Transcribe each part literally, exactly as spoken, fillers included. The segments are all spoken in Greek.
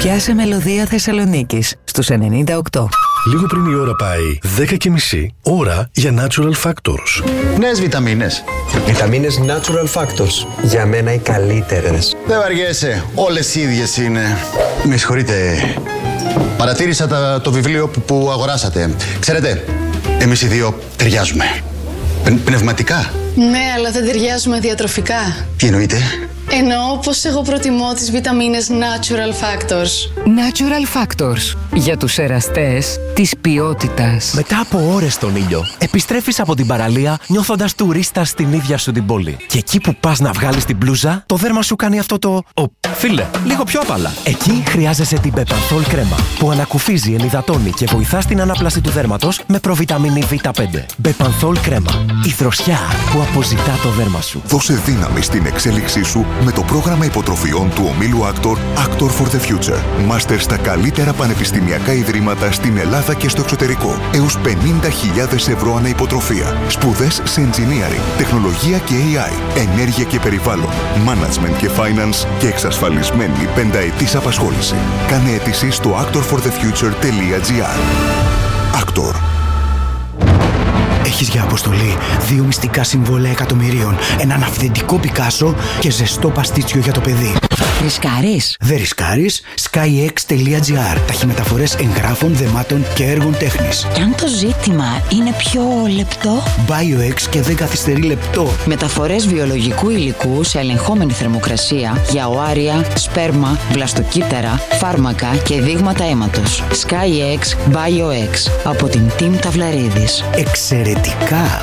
Πιάσε Μελωδία Θεσσαλονίκης στους ενενήντα οκτώ. Λίγο πριν η ώρα πάει δέκα και μισή, ώρα για Natural Factors. Νέες βιταμίνες. Βιταμίνες Natural Factors. Για μένα οι καλύτερες. Δεν βαριέσαι, όλες οι ίδιες είναι. Με συγχωρείτε, παρατήρησα τα, το βιβλίο που, που αγοράσατε. Ξέρετε, εμείς οι δύο ταιριάζουμε. Πνευματικά. Ναι, αλλά δεν ταιριάζουμε διατροφικά. Τι εννοείτε? Εννοώ πως εγώ προτιμώ τις βιταμίνες Natural Factors. Natural Factors. Για τους εραστές της ποιότητας. Μετά από ώρες στον ήλιο, επιστρέφεις από την παραλία νιώθοντας τουρίστα στην ίδια σου την πόλη. Και εκεί που πας να βγάλεις την μπλούζα, το δέρμα σου κάνει αυτό το... Ο, φίλε, λίγο πιο απαλά. Εκεί χρειάζεσαι την Bepanthol κρέμα, που ανακουφίζει, ενυδατώνει και βοηθά στην ανάπλαση του δέρματος με προβιταμίνη βι πέντε. Bepanthol κρέμα. Η δροσιά που αποζητά το δέρμα σου. Δώσε δύναμη στην εξέλιξή σου με το πρόγραμμα υποτροφιών του ομίλου Actor, Actor for the Future. Μάστερ στα καλύτερα πανεπιστημιακά ιδρύματα στην Ελλάδα και στο εξωτερικό. Έως πενήντα χιλιάδες ευρώ ανά υποτροφία. Σπουδές σε engineering, τεχνολογία και έι άι, ενέργεια και περιβάλλον, management και finance και εξασφαλισμένη πενταετής απασχόληση. Κάνε αίτηση στο actor for the future τελεία τζι άρ. Actor. Έχεις για αποστολή δύο μυστικά συμβόλαια εκατομμυρίων, έναν αυθεντικό Πικάσο και ζεστό παστίτσιο για το παιδί. Ρισκάρεις? Δεν ρισκάρεις. skyx τελεία τζι άρ. Ταχυμεταφορές εγγράφων, δεμάτων και έργων τέχνης. Και αν το ζήτημα είναι πιο λεπτό? BioX και δεν καθυστερεί λεπτό. Μεταφορές βιολογικού υλικού σε ελεγχόμενη θερμοκρασία για οάρια, σπέρμα, βλαστοκύτταρα, φάρμακα και δείγματα αίματος. skyx BioX από την Team Ταυλαρίδης. Εξαιρετικά!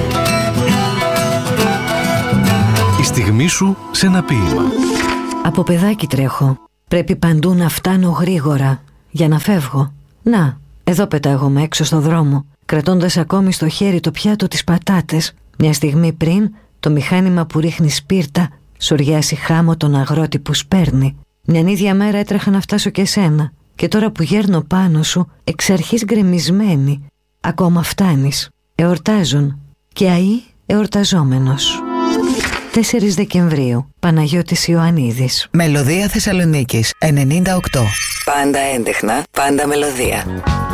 Η στιγμή σου σε ένα ποίημα. Από παιδάκι τρέχω. Πρέπει παντού να φτάνω γρήγορα για να φεύγω. Να, εδώ πετάγομαι έξω στο δρόμο, κρατώντας ακόμη στο χέρι το πιάτο τις πατάτες. Μια στιγμή πριν, το μηχάνημα που ρίχνει σπίρτα σοριάσει χάμω τον αγρότη που σπέρνει. Μιαν ίδια μέρα έτρεχα να φτάσω και σένα. Και τώρα που γέρνω πάνω σου, εξ αρχής γκρεμισμένη, ακόμα φτάνεις. Εορτάζουν. Και αεί εορταζόμενος. τέσσερις Δεκεμβρίου. Παναγιώτης Ιωαννίδης. Μελωδία Θεσσαλονίκης ενενήντα οκτώ. Πάντα έντεχνα, πάντα μελωδία.